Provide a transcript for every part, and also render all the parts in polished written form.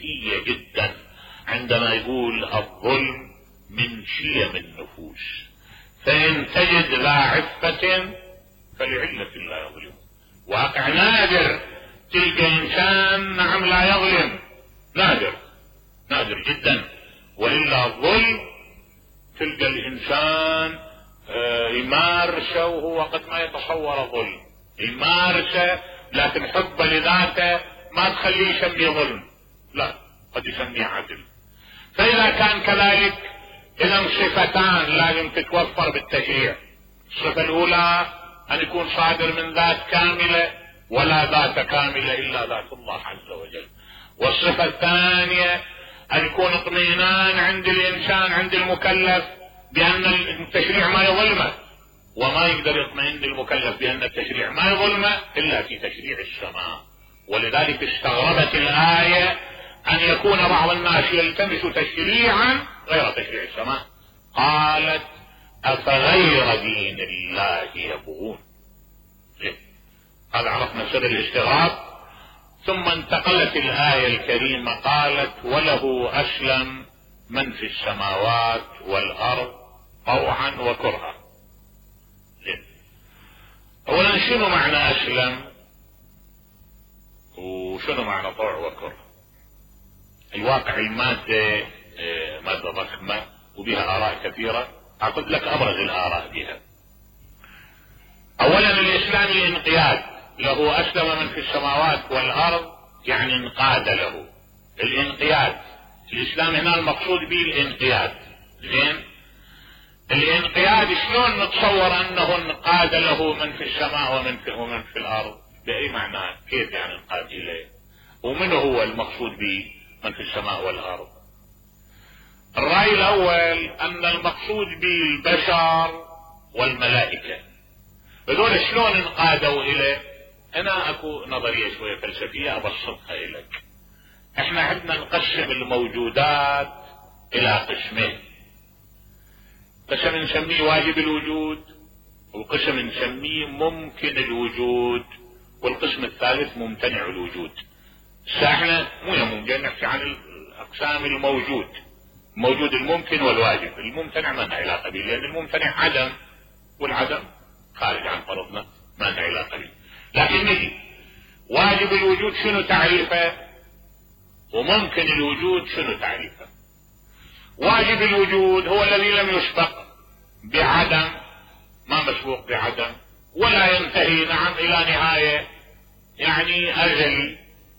ذكية جدا عندما يقول الظلم من شيم النفوس، فإن تجد ذا عفة فلعلة لا يظلم. واقع نادر تلقى إنسان نعم لا يظلم، نادر نادر جدا. وإلا الظلم تلقى الإنسان يمارسه وهو قد ما يتصور ظلم، يمارسه لكن حبه لذاته ما تخليه يسميه ظلم، لا قد يسميه عدل. فإذا كان كذلك إذا صفتان لازم تتوفر بالتشريع. الصفة الأولى أن يكون صادر من ذات كاملة، ولا ذات كاملة إلا ذات الله عز وجل. والصفة الثانية أن يكون اطمئنان عند الإنسان عند المكلف بأن التشريع ما يظلمه، وما يقدر يطمئن المكلف بأن التشريع ما يظلمه إلا في تشريع السماء. ولذلك استغربت الآية أن يكون بعض الناس يلتمس تشريعا غير تشريع السماء. قالت أفغير دين الله يبغون. هذا عرفنا سر الاستغراب. ثم انتقلت الآية الكريمة قالت وله أسلم من في السماوات والأرض طوعا وكرها. أولا شنو معنى أسلم وشنو معنى طوع وكره؟ الواقع المادة مادة ضخمة وبها آراء كثيرة، أقول لك أبرز الآراء بها. أولا الإسلام الانقياد له، أسلم من في السماوات والأرض يعني انقاد له. الانقياد الإسلام هنا المقصود به الانقياد. زين، الانقياد شلون نتصور أنه انقاد له من في السماء ومن في الأرض؟ بأي معنى؟ كيف يعني انقاد إليه؟ ومن هو المقصود به من في السماء والأرض؟ الرأي الأول أن المقصود به البشر والملائكة. هذول شلون انقادوا إليه؟ أنا أكو نظرية شوية فلسفية أبسطها إليك. احنا عندنا نقسم الموجودات إلى قسمين، قسم نسميه واجب الوجود، وقسم نسميه ممكن الوجود، والقسم الثالث ممتنع الوجود. احنا مو ممكن نحكي عن الأقسام الموجود، موجود الممكن والواجب. الممتنع ما لنا علاقة به، لأن الممتنع عدم، والعدم خارج عن فرضنا ما لنا علاقة به. لكن نجي واجب الوجود شنو تعريفه، وممكن الوجود شنو تعريفه. واجب الوجود هو الذي لم يسبق بعدم، ما مسبوق بعدم، ولا ينتهي نعم إلى نهاية، يعني أزلي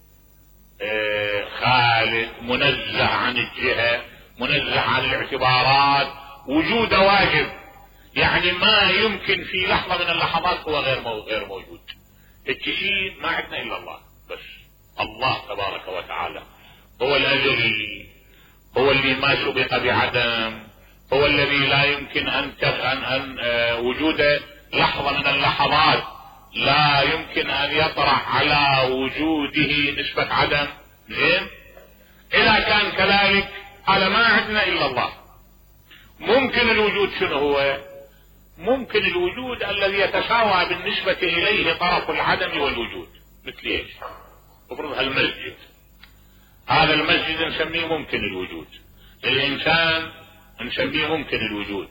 خالد منزه عن الجهة، منزه عن الاعتبارات، وجود واجب يعني ما يمكن في لحظة من اللحظات هو غير موجود. الشيء ما عندنا إلا الله بس. الله تبارك وتعالى هو الأزلي، هو اللي ما سبق بعدم، هو الذي لا يمكن أن وجوده لحظة من اللحظات لا يمكن أن يطرح على وجوده نسبة عدم. زين، إذا كان كذلك هذا ما عندنا إلا الله. ممكن الوجود شنو هو؟ ممكن الوجود الذي يتساوى بالنسبة إليه طرف العدم والوجود. مثل ايش؟ افرض المسجد، هذا المسجد نسميه ممكن الوجود، الإنسان نسميه ممكن الوجود.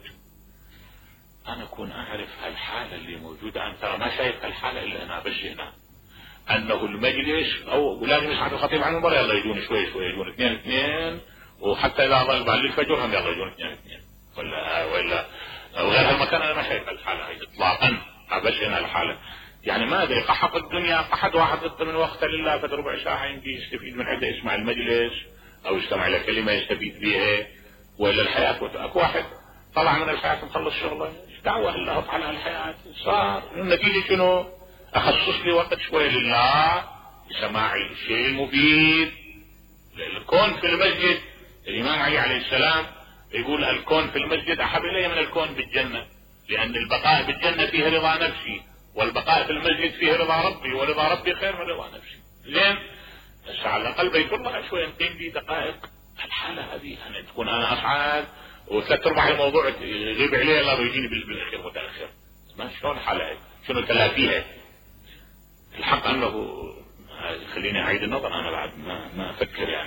أنا أكون أعرف هالحالة اللي موجودة، أنا ترى ما شايف هالحالة إلا أنا بس هنا، أنه المجلس أو لازم يصعد الخطيب عن المنبر يلا يجون شوي شوي، يجون اثنين، وحتى إذا ظل بعد الفجر هم يلا يجون اثنين، ولا غير هالمكان. أنا ما شايف الحالة هاي إطلاقا، بس هنا الحالة. يعني ما أدري قحط الدنيا، قحط واحد ضد من وقت لله فد ربع ساعة يمكن يستفيد من عده، يسمع المجلس أو يستمع إلى كلمة يستفيد بها، ولا الحياة. أكو واحد طلع من الحياة مخلص شغله، ايش دعوة الله على الحياة؟ صار النتيجة شنو؟ أخصص لي وقت شوي لله لسماع الشيء المفيد. الكون في المسجد، الإمام علي عليه السلام يقول الكون في المسجد أحب إلي من الكون بالجنة، لأن البقاء بالجنة فيه رضا نفسي، والبقاء في المسجد فيه رضا ربي، ورضا ربي خير من رضا نفسي. زين، بس على الأقل بيت الله شوي نقيم لي دقائق. الحالة هذه أنا تكون أنا أصعد وثلاث أرباع الموضوع يغيب عليه الله ويجيني بالأخير متأخر. ما شلون الحالة، شنو تلافيها؟ الحق أنه خليني أعيد النظر، أنا بعد ما أفكر يعني.